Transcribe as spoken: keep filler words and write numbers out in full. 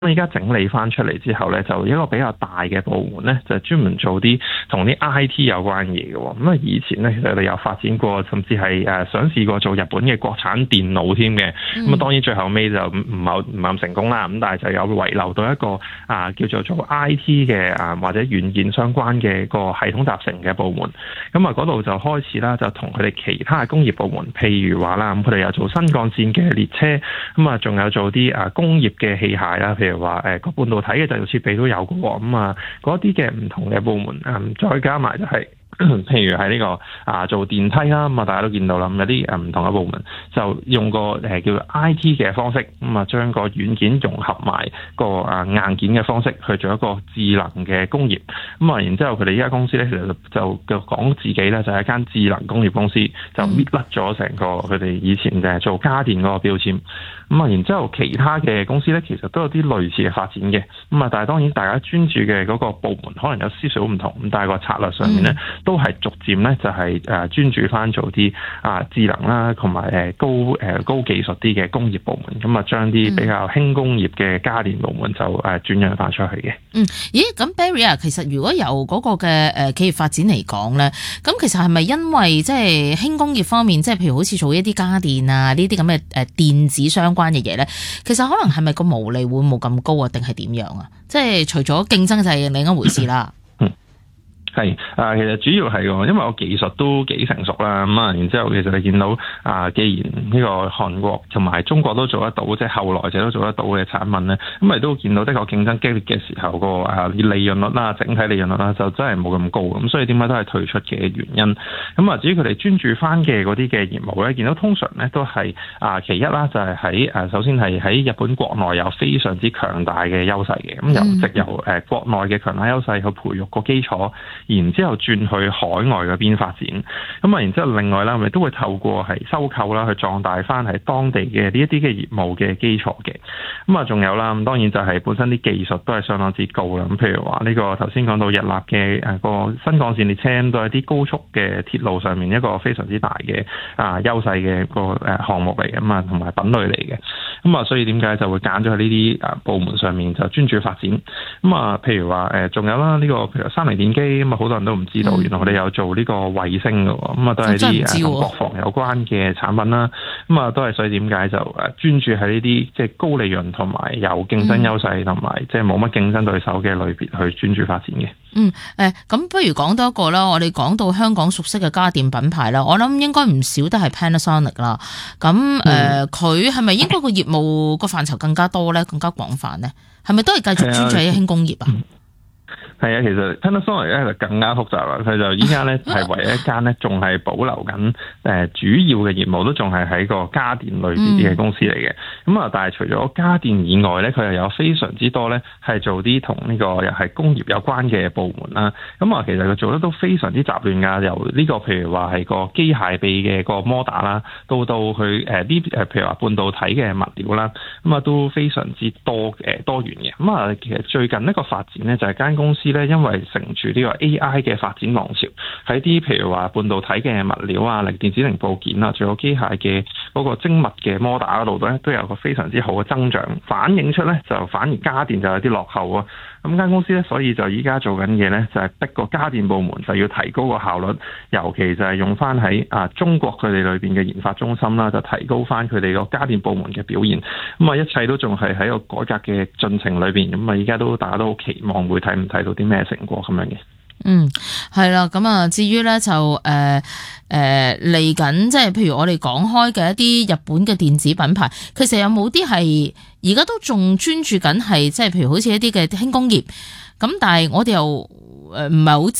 而家整理翻出嚟之後咧，就一個比較大嘅部門咧，就專門做啲同啲 I T 有關嘢嘅。咁啊，以前咧其實我哋有發展過，甚至係誒想試過做日本嘅國產電腦添嘅。咁、嗯、啊，當然最後尾就唔唔係唔係咁成功啦。咁但係就有遺留到一個啊叫做做 I T 嘅啊或者軟件相關嘅個系統集成嘅部門。咁啊，嗰度就開始啦，就同佢哋其他嘅工業部門，譬如話啦，咁佢哋有做新幹線嘅列車，咁啊仲有做啲啊工業嘅器械啦，譬如話誒個半導體嘅製造設備都有嘅喎，咁啊嗰啲嘅唔同嘅部門，嗯，再加埋就係、是。譬如喺呢、這個啊做電梯啦，咁啊大家都見到啦，咁有啲誒唔同嘅部門就用個誒叫做 I T 嘅方式，咁啊將個軟件融合埋個啊硬件嘅方式去做一個智能嘅工業。咁啊然之後佢哋依家公司咧，其實就就講自己咧就係一間智能工業公司，就搣甩咗成個佢哋以前嘅做家電嗰個標籤。咁啊然之後其他嘅公司咧，其實都有啲類似嘅發展嘅。咁啊但係當然大家專注嘅嗰個部門可能有少少唔同，咁但係個策略上面咧。都係逐漸咧，就係誒專注翻做啲啊智能啦，同埋誒高誒高技術啲嘅工業部門，咁啊將啲比較輕工業嘅家電部門就誒轉讓翻出去嘅。 嗯，咦？咁 Barry 啊，其實如果由嗰個嘅誒企業發展嚟講咧，咁其實係咪因為即係輕工業方面，即係譬如好似做一啲家電啊呢啲咁嘅誒電子相關嘅嘢咧，其實可能係咪個毛利會冇咁高啊？定係點樣啊？即係除咗競爭就係另一回事啦。 係啊，其實主要係喎，因為我技術都幾成熟啦，咁啊，然之後其實你見到啊，既然呢個韓國同埋中國都做得到，即係後來者都做得到嘅產品咧，咁咪都見到的確競爭激烈嘅時候個啊利潤率啦，整體利潤率啦，就真係冇咁高，咁所以點解都係退出嘅原因。咁啊，至於佢哋專注翻嘅嗰啲嘅業務咧，見到通常咧都係啊，其一啦，就係喺誒首先係喺日本國內有非常之強大嘅優勢嘅，咁由藉由誒國內嘅強大優勢去培育個基礎。然之後轉去海外嗰邊發展，咁啊，然之後另外啦，我哋都會透過係收購啦，去壯大翻喺當地嘅呢一啲嘅業務嘅基礎嘅。咁啊，仲有啦，咁當然就係本身啲技術都係相當之高啦。咁譬如話呢個頭先講到日立嘅誒個新幹線列車，都係啲高速嘅鐵路上面一個非常之大嘅啊優勢嘅個誒項目嚟嘅嘛，同埋品類嚟嘅。咁啊，所以點解就會揀咗喺呢啲誒部門上面就專注發展？咁啊，譬如話誒，仲有啦，呢個譬如三菱電機咁啊。好多人都唔知道，原來我哋有做呢個衛星嘅，咁啊都係啲誒同國防有關嘅產品啦。咁啊都係所以點解就誒專注喺呢啲即係高利潤同埋有競爭優勢同埋即係冇乜競爭對手嘅類別去專注發展嘅。 嗯誒，咁不如講多一個啦。我哋講到香港熟悉嘅家電品牌啦，我諗應該唔少都係 Panasonic 啦。咁誒，佢係咪應該個業務個範疇更加多咧，更加廣泛咧？係咪都係繼續專注喺輕工業啊？ 係啊，其實 Panasonic 咧就更加複雜啦。佢就依家咧係唯一一間咧，仲係保留緊誒主要嘅業務，都仲係喺個家電類別嘅公司嚟嘅。咁、嗯、啊，但係除咗家電以外咧，佢又有非常之多咧係做啲同呢個又係工業有關嘅部門啦。咁啊，其實佢做得都非常之雜亂㗎。由呢個譬如話係個機械臂嘅個摩打啦，到到去誒啲誒譬如話半導體嘅物料啦，咁啊都非常之多誒多元嘅。咁啊，其實最近一個發展咧就係間公司咧，因為乘住呢個 A I 嘅發展浪潮，喺啲譬如話半導體嘅物料啊、零電子零部件啊，仲有機械嘅嗰個精密嘅摩打嗰度咧，都有個非常之好嘅增長，反映出咧就反而家電就有啲落後啊。咁間公司咧，所以就依家做緊嘢咧，就係逼個家電部門就要提高個效率，尤其就係用翻喺啊中國佢哋裏邊嘅研發中心啦，就提高翻佢哋個家電部門嘅表現。咁啊，一切都仲係喺個改革嘅進程裏邊。咁啊，依家都大家都好期望會睇唔睇到啲咩成果咁樣嘅。 嗯，係啦，咁啊，至於咧就誒誒嚟緊，即係譬如我哋講開嘅一啲日本嘅電子品牌，其實有冇啲係而家都仲專注緊係，即係譬如好似一啲嘅輕工業，咁但係我哋又誒唔係好